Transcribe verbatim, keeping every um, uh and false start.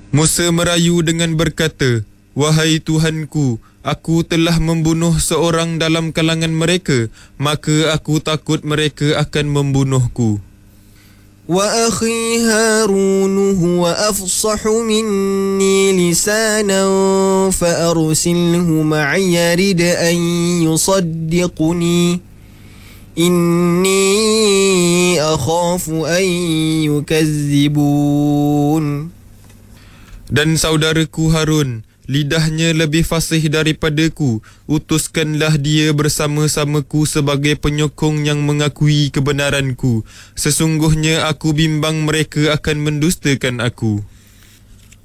Musa merayu dengan berkata, "Wahai Tuhanku, aku telah membunuh seorang dalam kalangan mereka, maka aku takut mereka akan membunuhku." وأخي هارون هو أفصح مني لسانا فأرسله معي يرد أن يصدقني إني أخاف أن يكذبون. Dan saudaraku Harun, lidahnya lebih fasih daripadaku. Utuskanlah dia bersama-samaku sebagai penyokong yang mengakui kebenaranku. Sesungguhnya aku bimbang mereka akan mendustakan aku.